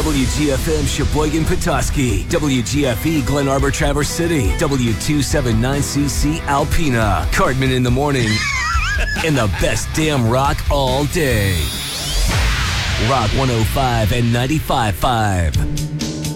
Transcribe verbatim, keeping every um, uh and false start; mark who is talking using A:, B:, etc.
A: W G F M Sheboygan Petoskey, W G F E Glen Arbor Traverse City, W two seventy-nine C C Alpena, Cartman in the morning, and the best damn rock all day. Rock one oh five and ninety-five point five.